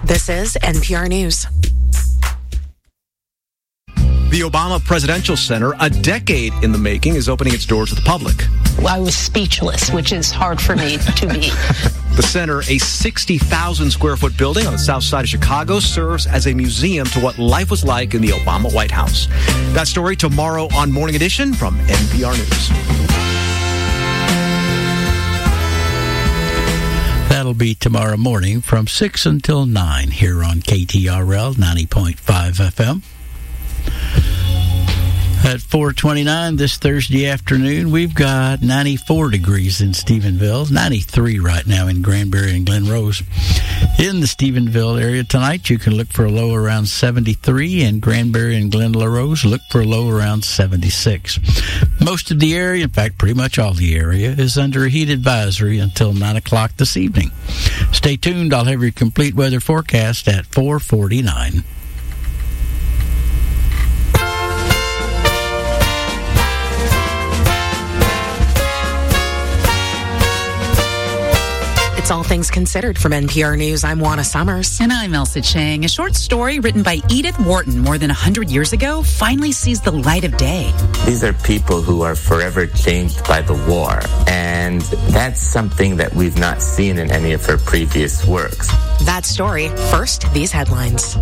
This is NPR News. The Obama Presidential Center, a decade in the making, is opening its doors to the public. I was speechless, which is hard for me to be. The center, a 60,000 square foot building on the south side of Chicago, serves as a museum to what life was like in the Obama White House. That story tomorrow on Morning Edition from NPR News. That'll be tomorrow morning from 6 until 9 here on KTRL 90.5 FM. At 4:29 this Thursday afternoon, we've got 94 degrees in Stephenville, 93 right now in Granbury and Glen Rose. In the Stephenville area tonight, you can look for a low around 73, and Granbury and Glen Rose look for a low around 76. Most of the area, in fact, pretty much all the area, is under a heat advisory until 9 o'clock this evening. Stay tuned. I'll have your complete weather forecast at 4:49. It's All Things Considered from NPR News. I'm Juana Summers. And I'm Elsa Chang. A short story written by Edith Wharton more than 100 years ago finally sees the light of day. These are people who are forever changed by the war. And that's something that we've not seen in any of her previous works. That story. First, these headlines.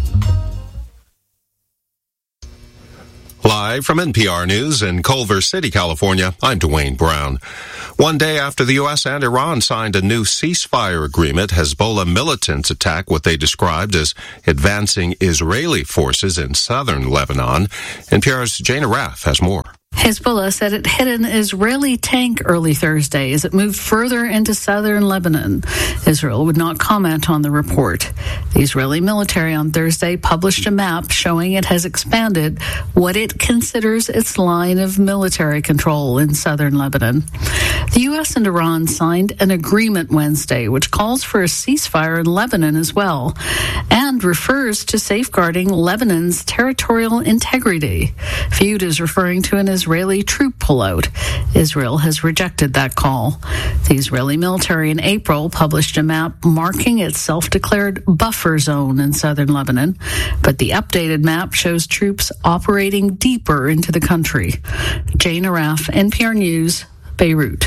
Live from NPR News in Culver City, California, I'm Dwayne Brown. One day after the U.S. and Iran signed a new ceasefire agreement, Hezbollah militants attacked what they described as advancing Israeli forces in southern Lebanon. NPR's Jana Raff has more. Hezbollah said it hit an Israeli tank early Thursday as it moved further into southern Lebanon. Israel would not comment on the report. The Israeli military on Thursday published a map showing it has expanded what it considers its line of military control in southern Lebanon. The U.S. and Iran signed an agreement Wednesday which calls for a ceasefire in Lebanon as well and refers to safeguarding Lebanon's territorial integrity, viewed as referring to an Israeli troop pullout. Israel has rejected that call. The Israeli military in April published a map marking its self-declared buffer zone in southern Lebanon, but the updated map shows troops operating deeper into the country. Jana Raff, NPR News, Beirut.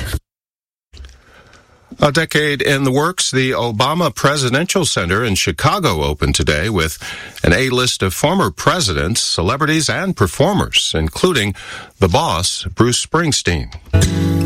A decade in the works, the Obama Presidential Center in Chicago opened today with an A-list of former presidents, celebrities, and performers, including the boss, Bruce Springsteen.